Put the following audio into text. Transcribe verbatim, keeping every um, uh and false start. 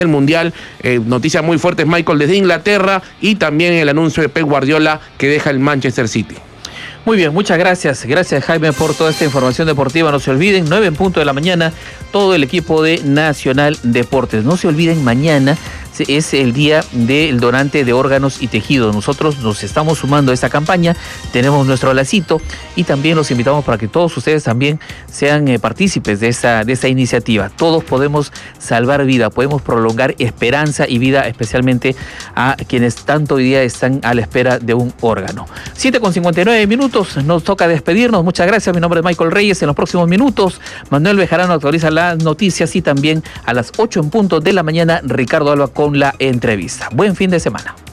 el Mundial. Eh, noticias muy fuertes, Michael, desde Inglaterra, y también el anuncio de Pep Guardiola que deja el Manchester City. Muy bien, muchas gracias. Gracias, Jaime, por toda esta información deportiva. No se olviden, nueve en punto de la mañana, todo el equipo de Nacional Deportes. No se olviden, mañana es el día del donante de órganos y tejidos. Nosotros nos estamos sumando a esta campaña, tenemos nuestro lacito y también los invitamos para que todos ustedes también sean eh, partícipes de esta, de esta iniciativa. Todos podemos salvar vida, podemos prolongar esperanza y vida, especialmente a quienes tanto hoy día están a la espera de un órgano. siete con cincuenta y nueve minutos, nos toca despedirnos. Muchas gracias, mi nombre es Michael Reyes. En los próximos minutos, Manuel Bejarano actualiza las noticias y también a las ocho en punto de la mañana, Ricardo Alba con la entrevista. Buen fin de semana.